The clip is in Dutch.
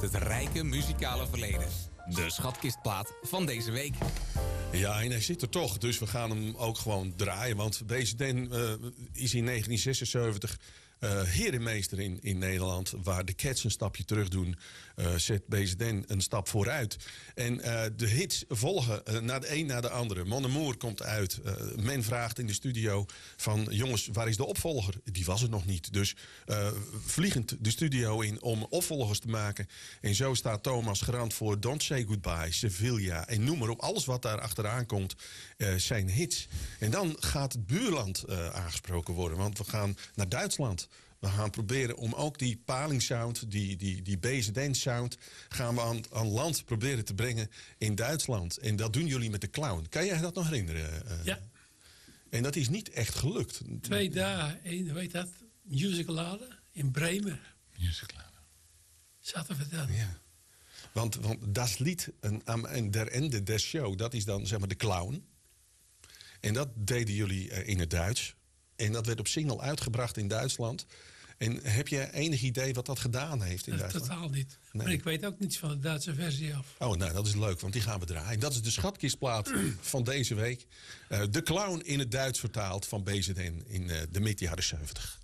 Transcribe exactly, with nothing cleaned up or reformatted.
het rijke muzikale verleden. De schatkistplaat van deze week. Ja, en hij zit er toch, dus we gaan hem ook gewoon draaien. Want B Z N uh, is in negentien zesenzeventig uh, herenmeester in, in Nederland. Waar de Cats een stapje terug doen, uh, zet B Z N een stap vooruit. En uh, de hits volgen uh, naar de een naar de andere. Mon Amour komt uit. Uh, men vraagt in de studio van, jongens, waar is de opvolger? Die was er nog niet. Dus uh, vliegend de studio in om opvolgers te maken. En zo staat Thomas garant voor Don't Say Goodbye, Sevilla en noem maar op. Alles wat daar achteraan komt, uh, zijn hits. En dan gaat het buurland uh, aangesproken worden. Want we gaan naar Duitsland. We gaan proberen om ook die palingsound, die, die, die B Z N-sound... gaan we aan, aan land proberen te brengen in Duitsland. En dat doen jullie met de Clown. Kan jij dat nog herinneren? Uh, ja. En dat is niet echt gelukt. Twee dagen, in, hoe heet dat? Musicalade in Bremen. Musicalade. Zat te vertellen. Ja. Want, want das Lied am der Ende der Show, dat is dan zeg maar de Clown. En dat deden jullie uh, in het Duits. En dat werd op single uitgebracht in Duitsland. En heb je enig idee wat dat gedaan heeft in dat Duitsland? Totaal niet. Nee. Maar ik weet ook niets van de Duitse versie af. Oh, nou, dat is leuk, want die gaan we draaien. Dat is de schatkistplaat van deze week. Uh, de Clown in het Duits vertaald van B Z N in uh, de mid jaren zeventig.